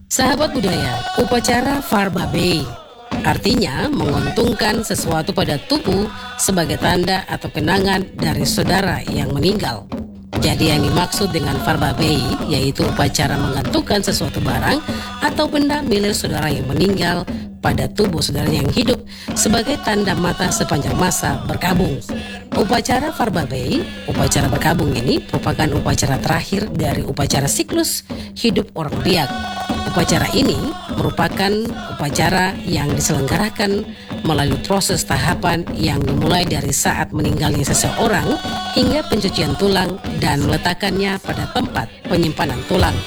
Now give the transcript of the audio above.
Sahabat budaya, upacara Farbabe artinya menguntungkan sesuatu pada tubuh sebagai tanda atau kenangan dari saudara yang meninggal. Jadi yang dimaksud dengan Farbabe yaitu upacara menggantungkan sesuatu barang atau benda milik saudara yang meninggal pada tubuh saudara yang hidup sebagai tanda mata sepanjang masa berkabung. Upacara Farbabe, upacara berkabung ini merupakan upacara terakhir dari upacara siklus hidup orang biak. Upacara ini merupakan upacara yang diselenggarakan melalui proses tahapan yang dimulai dari saat meninggalnya seseorang hingga pencucian tulang dan meletakkannya pada tempat penyimpanan tulang.